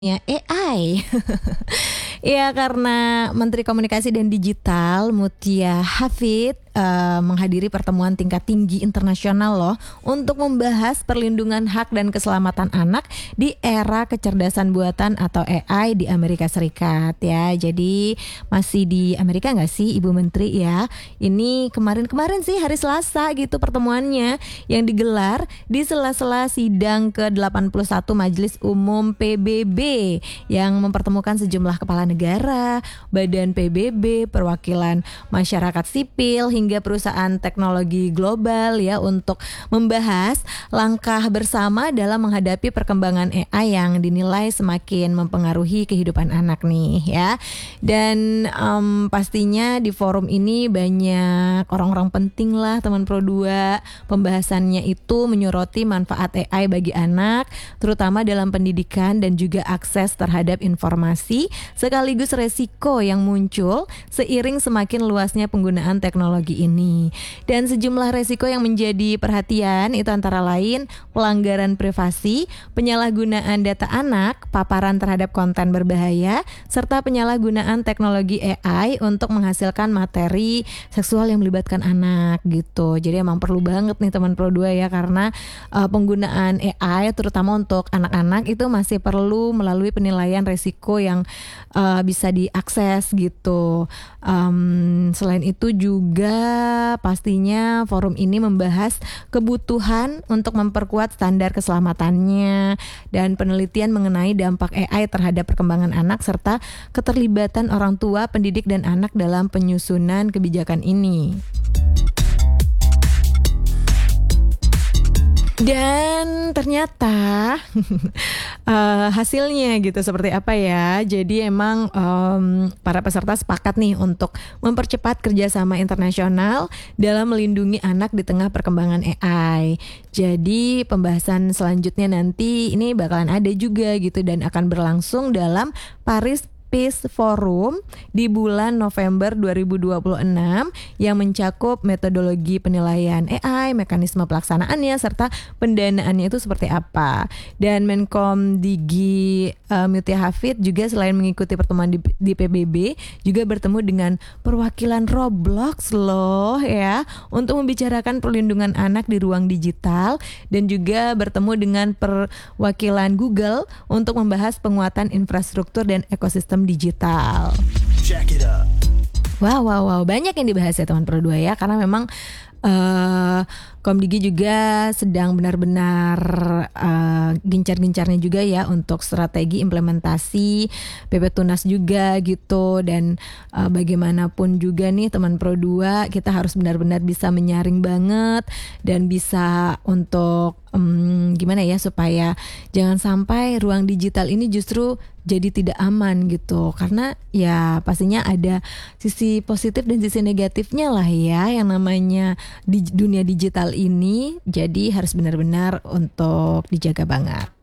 Ya, AI. Ya, karena Menteri Komunikasi dan Digital Mutia Hafid menghadiri pertemuan tingkat tinggi internasional loh untuk membahas perlindungan hak dan keselamatan anak di era kecerdasan buatan atau AI di Amerika Serikat ya. Jadi masih di Amerika nggak sih Ibu Menteri ya? Ini kemarin sih hari Selasa gitu pertemuannya yang digelar di sela-sela sidang ke-81 Majelis Umum PBB yang mempertemukan sejumlah kepala negara, badan PBB, perwakilan masyarakat sipil hingga perusahaan teknologi global ya untuk membahas langkah bersama dalam menghadapi perkembangan AI yang dinilai semakin mempengaruhi kehidupan anak nih ya. Dan pastinya di forum ini banyak orang-orang penting lah teman Pro 2. Pembahasannya itu menyoroti manfaat AI bagi anak, terutama dalam pendidikan dan juga akses terhadap informasi, sekaligus resiko yang muncul seiring semakin luasnya penggunaan teknologi ini. Dan sejumlah resiko yang menjadi perhatian itu antara lain pelanggaran privasi, penyalahgunaan data anak, paparan terhadap konten berbahaya, serta penyalahgunaan teknologi AI untuk menghasilkan materi seksual yang melibatkan anak gitu. Jadi emang perlu banget nih teman Pro 2 ya, karena penggunaan AI terutama untuk anak-anak itu masih perlu melalui penilaian resiko yang bisa diakses gitu. Selain itu juga pastinya forum ini membahas kebutuhan untuk memperkuat standar keselamatannya dan penelitian mengenai dampak AI terhadap perkembangan anak serta keterlibatan orang tua, pendidik dan anak dalam penyusunan kebijakan ini. Dan ternyata hasilnya gitu seperti apa ya. Jadi emang para peserta sepakat nih untuk mempercepat kerjasama internasional dalam melindungi anak di tengah perkembangan AI. Jadi pembahasan selanjutnya nanti ini bakalan ada juga gitu dan akan berlangsung dalam Paris Peace Forum di bulan November 2026 yang mencakup metodologi penilaian AI, mekanisme pelaksanaannya serta pendanaannya itu seperti apa. Dan Menkom Digi Mutia Hafid juga selain mengikuti pertemuan di PBB juga bertemu dengan perwakilan Roblox loh ya untuk membicarakan perlindungan anak di ruang digital dan juga bertemu dengan perwakilan Google untuk membahas penguatan infrastruktur dan ekosistem digital. Check it out. Wow, banyak yang dibahas ya teman Pro 2 ya, karena memang Komdigi juga sedang benar-benar gencar-gencarnya juga ya untuk strategi implementasi PP Tunas juga gitu. Dan bagaimanapun juga nih teman Pro 2, kita harus benar-benar bisa menyaring banget dan bisa untuk gimana ya supaya jangan sampai ruang digital ini justru jadi tidak aman gitu, karena ya pastinya ada sisi positif dan sisi negatifnya lah ya yang namanya di dunia digital ini. Jadi harus benar-benar untuk dijaga banget.